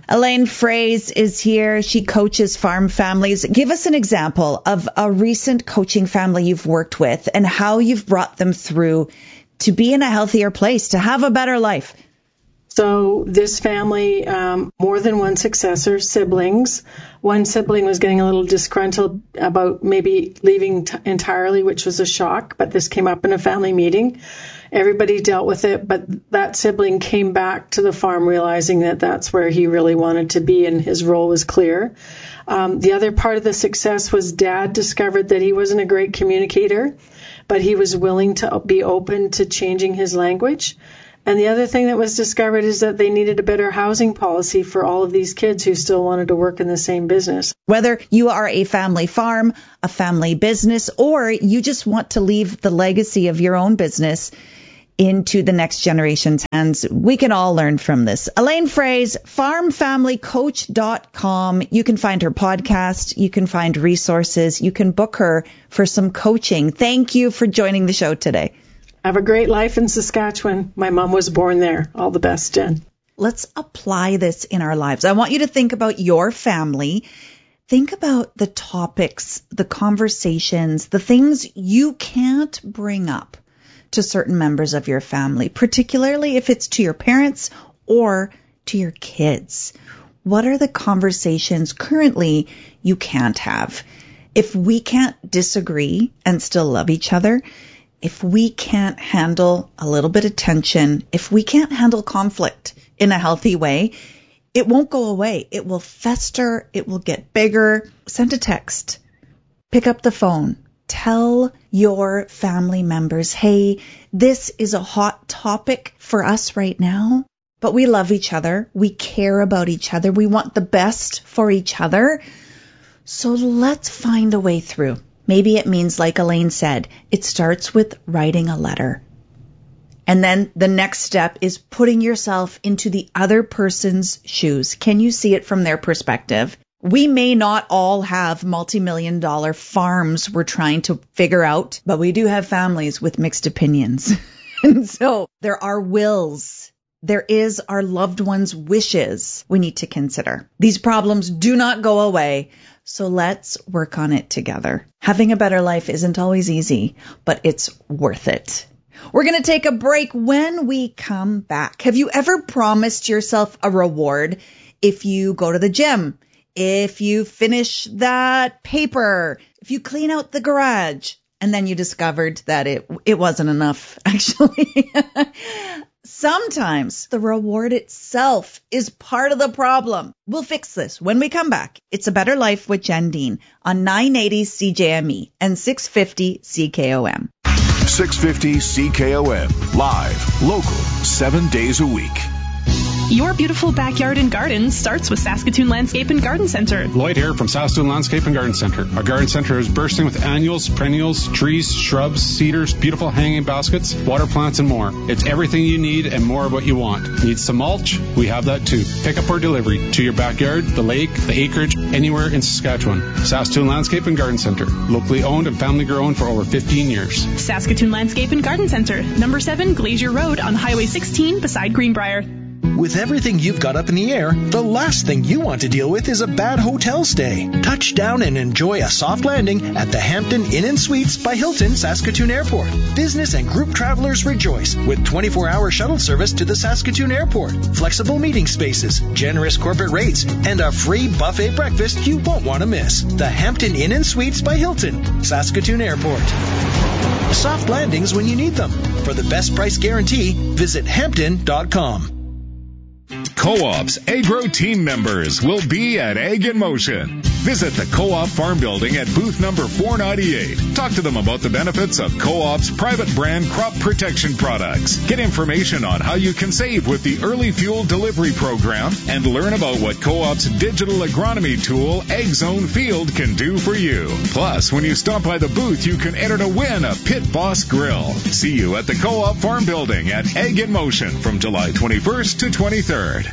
Speaker 5: Elaine Fraze is here. She coaches farm families. Give us an example of a recent coaching family you've worked with and how you've brought them through to be in a healthier place, to have a better life.
Speaker 28: So this family, more than one successor, siblings. One sibling was getting a little disgruntled about maybe leaving entirely, which was a shock, but this came up in a family meeting. Everybody dealt with it, but that sibling came back to the farm realizing that that's where he really wanted to be and his role was clear. The other part of the success was Dad discovered that he wasn't a great communicator, but he was willing to be open to changing his language. And the other thing that was discovered is that they needed a better housing policy for all of these kids who still wanted to work in the same business.
Speaker 5: Whether you are a family farm, a family business, or you just want to leave the legacy of your own business into the next generation's hands, we can all learn from this. Elaine Fraze, farmfamilycoach.com. You can find her podcast. You can find resources. You can book her for some coaching. Thank you for joining the show today.
Speaker 28: Have a great life in Saskatchewan. My mom was born there. All the best, Jen.
Speaker 5: Let's apply this in our lives. I want you to think about your family. Think about the topics, the conversations, the things you can't bring up to certain members of your family, particularly if it's to your parents or to your kids. What are the conversations currently you can't have? If we can't disagree and still love each other, if we can't handle a little bit of tension, if we can't handle conflict in a healthy way, it won't go away. It will fester. It will get bigger. Send a text. Pick up the phone. Tell your family members, hey, this is a hot topic for us right now, but we love each other. We care about each other. We want the best for each other. So let's find a way through. Maybe it means, like Elaine said, it starts with writing a letter. And then the next step is putting yourself into the other person's shoes. Can you see it from their perspective? We may not all have multi-million-dollar farms we're trying to figure out, but we do have families with mixed opinions. And so there are wills. There is our loved ones' wishes we need to consider. These problems do not go away. So let's work on it together. Having a better life isn't always easy, but it's worth it. We're going to take a break. When we come back, have you ever promised yourself a reward if you go to the gym, if you finish that paper, if you clean out the garage, and then you discovered that it wasn't enough, actually? Sometimes the reward itself is part of the problem. We'll fix this when we come back. It's A Better Life with Jen Dean on 980 CJME and 650 CKOM.
Speaker 4: 650 CKOM, live, local, 7 days a week.
Speaker 1: Your beautiful backyard and garden starts with Saskatoon Landscape and Garden Center.
Speaker 6: Lloyd here from Saskatoon Landscape and Garden Center. Our garden center is bursting with annuals, perennials, trees, shrubs, cedars, beautiful hanging baskets, water plants, and more. It's everything you need and more of what you want. Need some mulch? We have that too. Pick up or delivery to your backyard, the lake, the acreage, anywhere in Saskatchewan. Saskatoon Landscape and Garden Center. Locally owned and family grown for over 15 years.
Speaker 1: Saskatoon Landscape and Garden Center. Number 7 Glacier Road on Highway 16 beside Greenbrier.
Speaker 19: With everything you've got up in the air, the last thing you want to deal with is a bad hotel stay. Touch down and enjoy a soft landing at the Hampton Inn & Suites by Hilton Saskatoon Airport. Business and group travelers rejoice with 24-hour shuttle service to the Saskatoon Airport, flexible meeting spaces, generous corporate rates, and a free buffet breakfast you won't want to miss. The Hampton Inn & Suites by Hilton, Saskatoon Airport. Soft landings when you need them. For the best price guarantee, visit Hampton.com.
Speaker 24: Co-op's agro team members will be at Ag in Motion. Visit the Co-op Farm Building at booth number 498. Talk to them about the benefits of Co-op's private brand crop protection products. Get information on how you can save with the Early Fuel Delivery Program and learn about what Co-op's digital agronomy tool, AgZone Field, can do for you. Plus, when you stop by the booth, you can enter to win a Pit Boss Grill. See you at the Co-op Farm Building at Ag in Motion from July 21st to 23rd.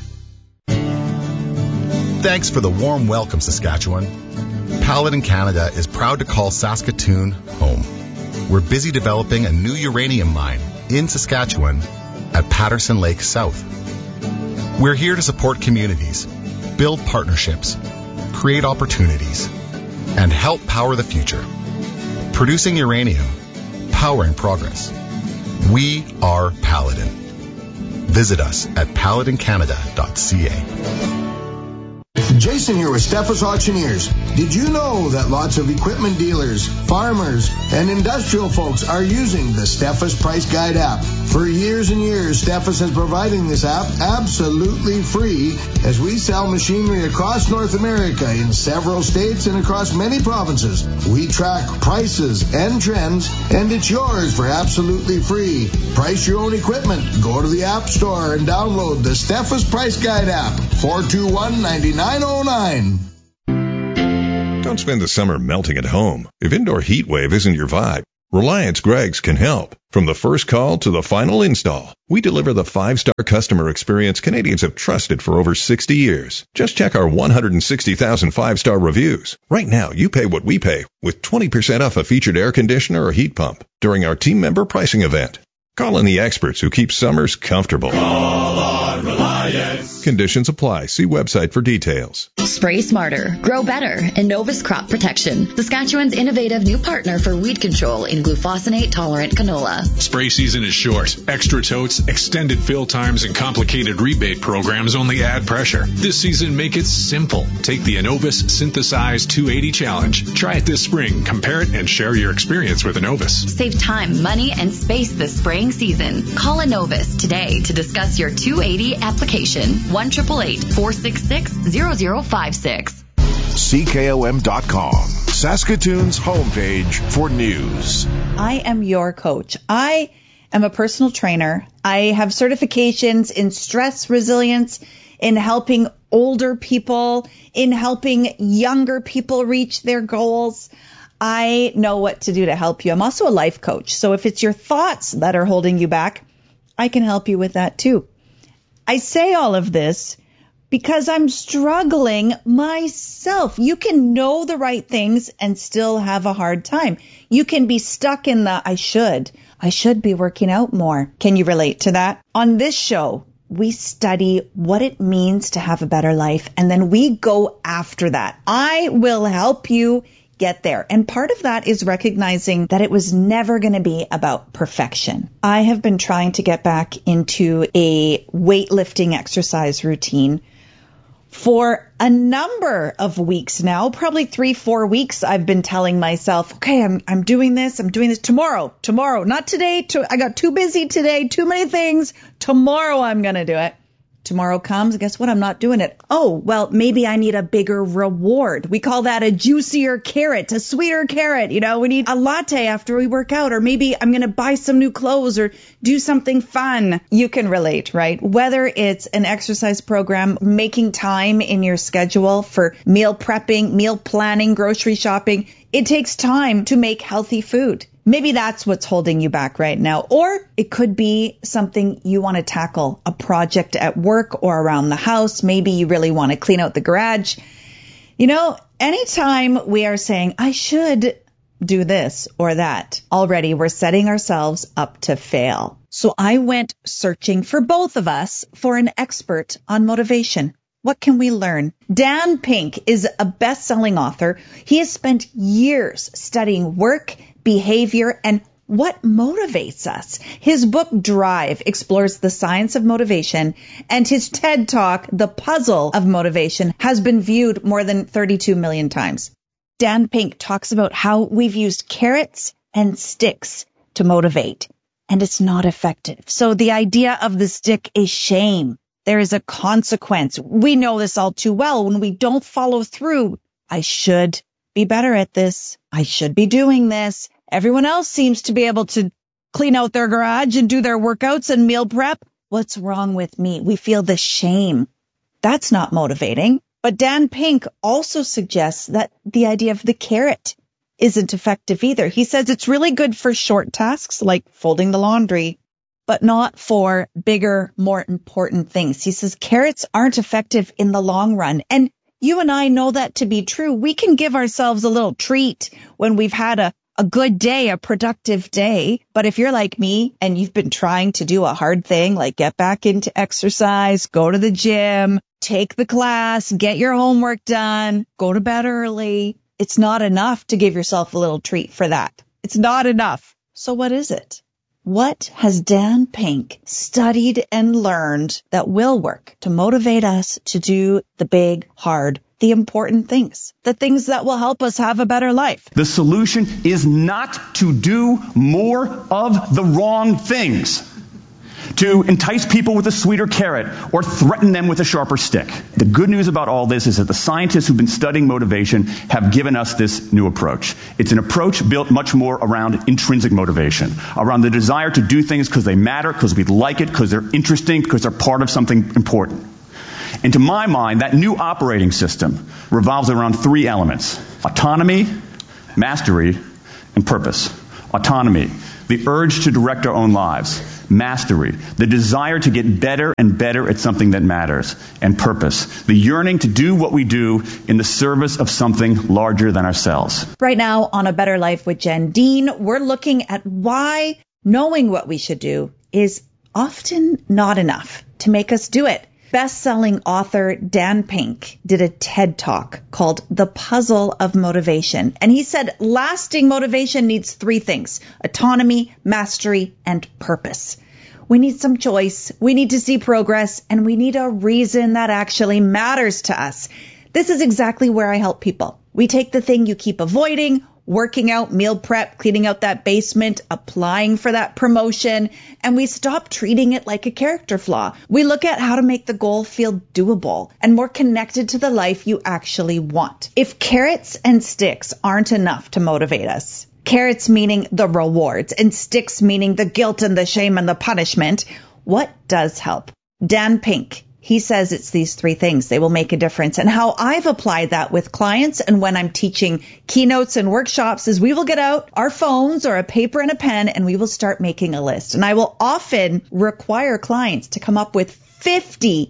Speaker 8: Thanks for the warm welcome, Saskatchewan. Paladin Canada is proud to call Saskatoon home. We're busy developing a new uranium mine in Saskatchewan at Patterson Lake South. We're here to support communities, build partnerships, create opportunities, and help power the future. Producing uranium, powering progress. We are Paladin. Visit us at paladincanada.ca.
Speaker 9: Jason here with Steffes Auctioneers. Did you know that lots of equipment dealers, farmers, and industrial folks are using the Steffes Price Guide app? For years and years, Steffes has provided this app absolutely free as we sell machinery across North America in several states and across many provinces. We track prices and trends, and it's yours for absolutely free. Price your own equipment. Go to the App Store and download the Steffes Price Guide app. 421-9909.
Speaker 24: Don't spend the summer melting at home. If indoor heat wave isn't your vibe, Reliance Greggs can help. From the first call to the final install, we deliver the 5-star customer experience Canadians have trusted for over 60 years. Just check our 160,000 5-star reviews. Right now, you pay what we pay with 20% off a featured air conditioner or heat pump during our team member pricing event. Call in the experts who keep summers comfortable.
Speaker 26: Call on Reliance.
Speaker 24: Conditions apply. See website for details.
Speaker 7: Spray smarter, grow better, Innovus Crop Protection, Saskatchewan's innovative new partner for weed control in glufosinate-tolerant canola.
Speaker 27: Spray season is short. Extra totes, extended fill times, and complicated rebate programs only add pressure. This season, make it simple. Take the Innovus Synthesize 280 Challenge. Try it this spring, compare it, and share your experience with Innovus.
Speaker 7: Save time, money, and space this spraying season. Call Innovus today to discuss your 280 application. 1-888-466-0056.
Speaker 4: CKOM.com, Saskatoon's homepage for news.
Speaker 5: I am your coach. I am a personal trainer. I have certifications in stress resilience, in helping older people, in helping younger people reach their goals. I know what to do to help you. I'm also a life coach. So if it's your thoughts that are holding you back, I can help you with that too. I say all of this because I'm struggling myself. You can know the right things and still have a hard time. You can be stuck in the I should be working out more. Can you relate to that? On this show, we study what it means to have a better life, and then we go after that. I will help you get there. And part of that is recognizing that it was never going to be about perfection. I have been trying to get back into a weightlifting exercise routine for a number of weeks now, probably 3-4 weeks. I've been telling myself, okay, I'm doing this tomorrow, not today. I got too busy today, too many things. Tomorrow I'm going to do it. Tomorrow comes, guess what? I'm not doing it. Oh, well, maybe I need a bigger reward. We call that a juicier carrot, a sweeter carrot. You know, we need a latte after we work out, or maybe I'm going to buy some new clothes or do something fun. You can relate, right? Whether it's an exercise program, making time in your schedule for meal prepping, meal planning, grocery shopping, it takes time to make healthy food. Maybe that's what's holding you back right now. Or it could be something you want to tackle, a project at work or around the house. Maybe you really want to clean out the garage. You know, anytime we are saying, I should do this or that, already we're setting ourselves up to fail. So I went searching for both of us for an expert on motivation. What can we learn? Dan Pink is a best-selling author. He has spent years studying work, behavior, and what motivates us. His book, Drive, explores the science of motivation, and his TED Talk, The Puzzle of Motivation, has been viewed more than 32 million times. Dan Pink talks about how we've used carrots and sticks to motivate, and it's not effective. So the idea of the stick is shame. There is a consequence. We know this all too well. When we don't follow through, I should be better at this. I should be doing this. Everyone else seems to be able to clean out their garage and do their workouts and meal prep. What's wrong with me? We feel the shame. That's not motivating. But Dan Pink also suggests that the idea of the carrot isn't effective either. He says it's really good for short tasks like folding the laundry, but not for bigger, more important things. He says carrots aren't effective in the long run. And you and I know that to be true. We can give ourselves a little treat when we've had a good day, a productive day. But if you're like me and you've been trying to do a hard thing, like get back into exercise, go to the gym, take the class, get your homework done, go to bed early. It's not enough to give yourself a little treat for that. It's not enough. So what is it? What has Dan Pink studied and learned that will work to motivate us to do the big, hard, the important things, the things that will help us have a better life?
Speaker 10: The solution is not to do more of the wrong things, to entice people with a sweeter carrot or threaten them with a sharper stick. The good news about all this is that the scientists who've been studying motivation have given us this new approach. It's an approach built much more around intrinsic motivation, around the desire to do things because they matter, because we like it, because they're interesting, because they're part of something important. And to my mind, that new operating system revolves around three elements: autonomy, mastery, and purpose. Autonomy, the urge to direct our own lives. Mastery, the desire to get better and better at something that matters. And purpose, the yearning to do what we do in the service of something larger than ourselves.
Speaker 5: Right now on A Better Life with Jen Dean, we're looking at why knowing what we should do is often not enough to make us do it. Best-selling author Dan Pink did a TED Talk called The Puzzle of Motivation. And he said lasting motivation needs three things: autonomy, mastery, and purpose. We need some choice, we need to see progress, and we need a reason that actually matters to us. This is exactly where I help people. We take the thing you keep avoiding, working out, meal prep, cleaning out that basement, applying for that promotion, and we stop treating it like a character flaw. We look at how to make the goal feel doable and more connected to the life you actually want. If carrots and sticks aren't enough to motivate us, carrots meaning the rewards and sticks meaning the guilt and the shame and the punishment, what does help? Dan Pink, he says it's these three things. They will make a difference. And how I've applied that with clients and when I'm teaching keynotes and workshops is we will get out our phones or a paper and a pen and we will start making a list. And I will often require clients to come up with 50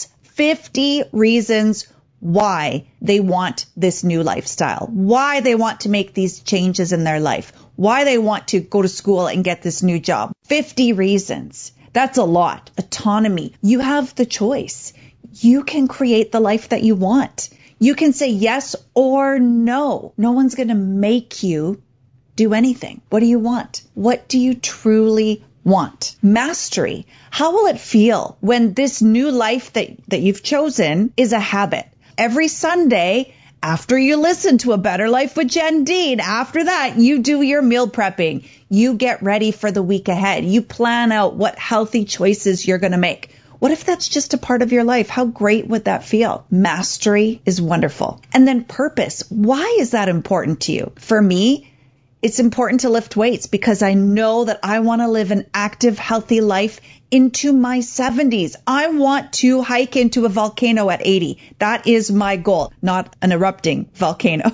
Speaker 5: reasons why they want this new lifestyle, why they want to make these changes in their life, why they want to go to school and get this new job. 50 reasons. That's a lot. Autonomy. You have the choice. You can create the life that you want. You can say yes or no. No one's going to make you do anything. What do you want? What do you truly want? Mastery. How will it feel when this new life that you've chosen is a habit? Every Sunday, after you listen to A Better Life with Jen Dean, after that, you do your meal prepping. You get ready for the week ahead. You plan out what healthy choices you're going to make. What if that's just a part of your life? How great would that feel? Mastery is wonderful. And then purpose. Why is that important to you? For me, it's important to lift weights because I know that I want to live an active, healthy life into my 70s. I want to hike into a volcano at 80. That is my goal, not an erupting volcano,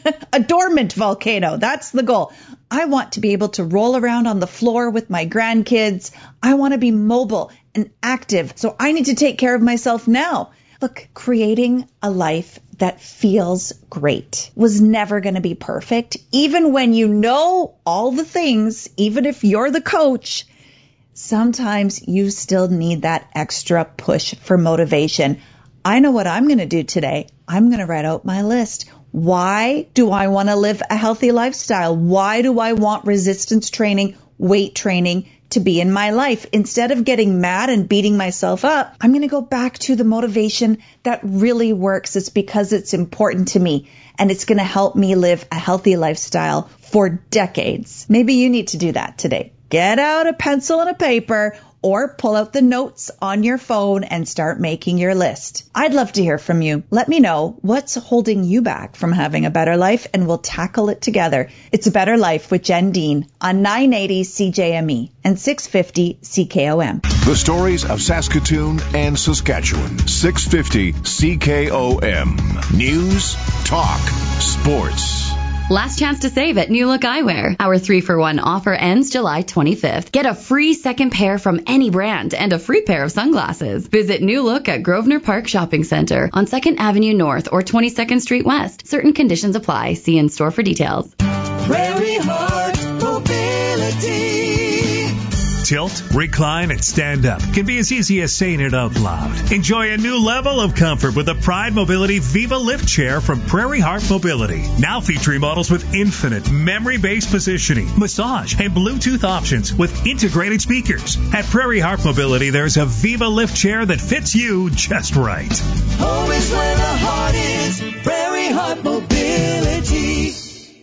Speaker 5: a dormant volcano. That's the goal. I want to be able to roll around on the floor with my grandkids. I want to be mobile and active. So I need to take care of myself now. Look, creating a life that feels great was never going to be perfect. Even when you know all the things, even if you're the coach, sometimes you still need that extra push for motivation. I know what I'm going to do today. I'm going to write out my list. Why do I want to live a healthy lifestyle? Why do I want resistance training, weight training to be in my life? Instead of getting mad and beating myself up, I'm going to go back to the motivation that really works. It's because it's important to me and it's going to help me live a healthy lifestyle for decades. Maybe you need to do that today. Get out a pencil and a paper or pull out the notes on your phone and start making your list. I'd love to hear from you. Let me know what's holding you back from having a better life and we'll tackle it together. It's A Better Life with Jen Dean on 980 CJME and 650 CKOM.
Speaker 4: The stories of Saskatoon and Saskatchewan. 650 CKOM. News, talk, sports.
Speaker 7: Last chance to save at New Look Eyewear. Our 3-for-1 offer ends July 25th. Get a free second pair from any brand and a free pair of sunglasses. Visit New Look at Grosvenor Park Shopping Center on 2nd Avenue North or 22nd Street West. Certain conditions apply. See in store for details.
Speaker 11: Prairie Heart Mobility.
Speaker 3: Tilt, recline, and stand up can be as easy as saying it out loud. Enjoy a new level of comfort with the Pride Mobility Viva Lift Chair from Prairie Heart Mobility. Now featuring models with infinite memory-based positioning, massage, and Bluetooth options with integrated speakers. At Prairie Heart Mobility, there's a Viva Lift Chair that fits you just right.
Speaker 11: Home is where the heart is. Prairie Heart Mobility.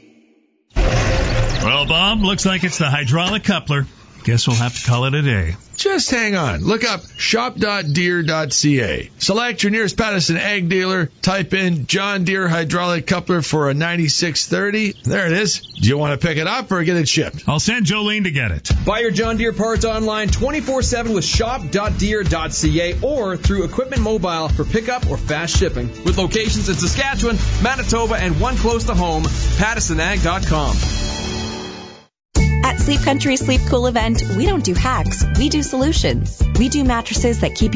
Speaker 3: Well, Bob, looks like it's the hydraulic coupler. Guess we'll have to call it a day.
Speaker 12: Just hang on. Look up shop.deere.ca. Select your nearest Patterson Ag dealer. Type in John Deere hydraulic coupler for a 9630. There it is. Do you want to pick it up or get it shipped?
Speaker 3: I'll send Jolene to get it.
Speaker 14: Buy your John Deere parts online 24/7 with shop.deere.ca or through Equipment Mobile for pickup or fast shipping. With locations in Saskatchewan, Manitoba, and one close to home, PattersonAg.com.
Speaker 15: At Sleep Country Sleep Cool event, we don't do hacks, we do solutions. We do mattresses that keep you